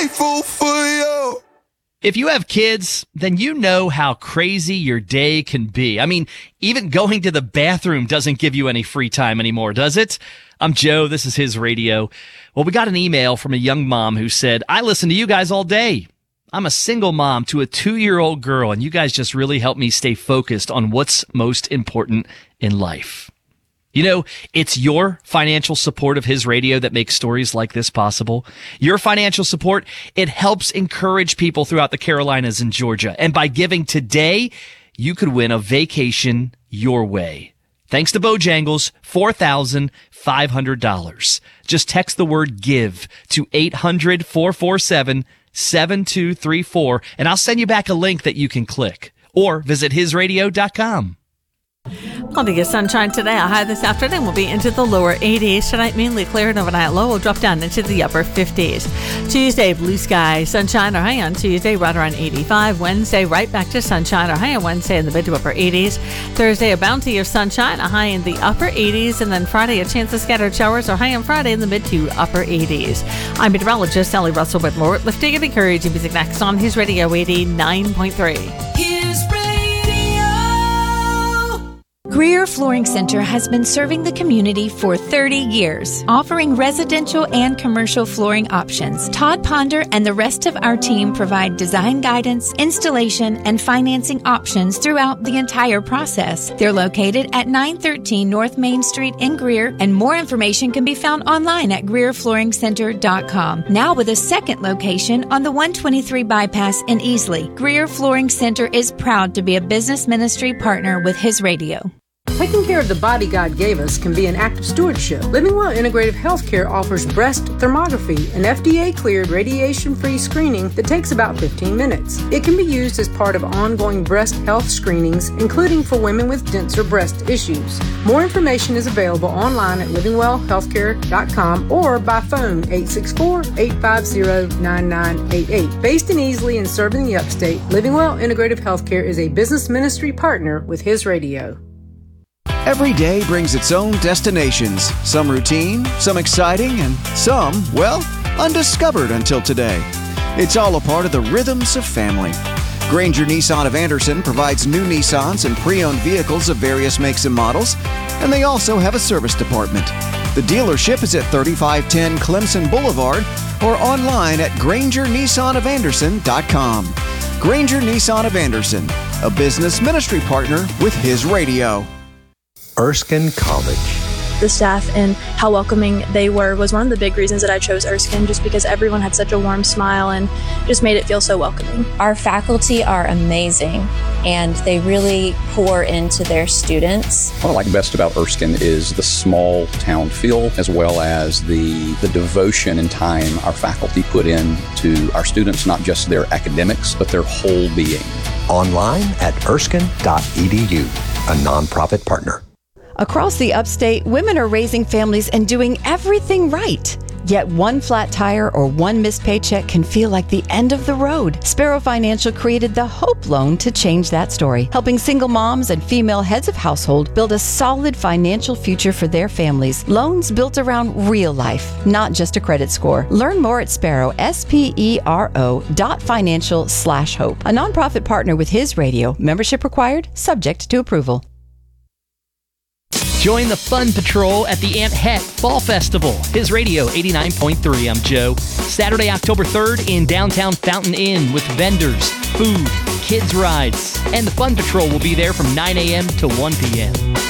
grateful for you. If you have kids, then you know how crazy your day can be. I mean, even going to the bathroom doesn't give you any free time anymore, does it? I'm Joe. This is His Radio. Well, we got an email from a young mom who said, I listen to you guys all day. I'm a single mom to a 2-year-old girl, and you guys just really help me stay focused on what's most important in life. You know, it's your financial support of His Radio that makes stories like this possible. Your financial support, it helps encourage people throughout the Carolinas and Georgia. And by giving today, you could win a vacation your way. Thanks to Bojangles, $4,500. Just text the word GIVE to 800-447-7234, and I'll send you back a link that you can click. Or visit hisradio.com. Plenty of sunshine today. A high this afternoon will be into the lower 80s. Tonight, mainly clear, and overnight low will drop down into the upper 50s. Tuesday, blue sky, sunshine or high on Tuesday, right around 85. Wednesday, right back to sunshine or high on Wednesday in the mid to upper 80s. Thursday, a bounty of sunshine, a high in the upper 80s. And then Friday, a chance of scattered showers or high on Friday in the mid to upper 80s. I'm meteorologist Sally Russell with more lifting and encouraging music next on His Radio 89.3. His Radio. Greer Flooring Center has been serving the community for 30 years, offering residential and commercial flooring options. Todd Ponder and the rest of our team provide design guidance, installation, and financing options throughout the entire process. They're located at 913 North Main Street in Greer, and more information can be found online at GreerFlooringCenter.com. Now with a second location on the 123 bypass in Easley, Greer Flooring Center is proud to be a business ministry partner with His Radio. Taking care of the body God gave us can be an act of stewardship. Living Well Integrative Healthcare offers breast thermography, an FDA-cleared radiation-free screening that takes about 15 minutes. It can be used as part of ongoing breast health screenings, including for women with denser breast issues. More information is available online at livingwellhealthcare.com or by phone 864-850-9988. Based in Easley and serving the upstate, Living Well Integrative Healthcare is a business ministry partner with His Radio. Every day brings its own destinations, some routine, some exciting, and some, well, undiscovered until today. It's all a part of the rhythms of family. Granger Nissan of Anderson provides new Nissans and pre-owned vehicles of various makes and models, and they also have a service department. The dealership is at 3510 Clemson Boulevard or online at GrangerNissanOfAnderson.com. Granger Nissan of Anderson, a business ministry partner with His Radio. Erskine College. The staff and how welcoming they were was one of the big reasons that I chose Erskine, just because everyone had such a warm smile and just made it feel so welcoming. Our faculty are amazing and they really pour into their students. What I like best about Erskine is the small town feel, as well as the devotion and time our faculty put in to our students, not just their academics, but their whole being. Online at erskine.edu, a nonprofit partner. Across the upstate, women are raising families and doing everything right. Yet one flat tire or one missed paycheck can feel like the end of the road. Sparrow Financial created the Hope Loan to change that story, helping single moms and female heads of household build a solid financial future for their families. Loans built around real life, not just a credit score. Learn more at Sparrow, SPERO.financial/hope. A nonprofit partner with His Radio. Membership required, subject to approval. Join the Fun Patrol at the Aunt Het Fall Festival. His Radio 89.3. I'm Joe. Saturday, October 3rd in downtown Fountain Inn with vendors, food, kids' rides. And the Fun Patrol will be there from 9 a.m. to 1 p.m.